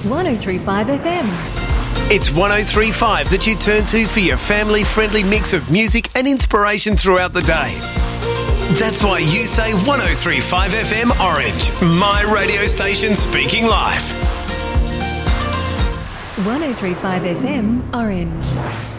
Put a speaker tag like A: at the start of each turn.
A: 103.5 FM.
B: It's 103.5 that you turn to for your family-friendly mix of music and inspiration throughout the day. That's why you say 103.5 FM Orange, my radio station speaking live.
A: 103.5 FM Orange.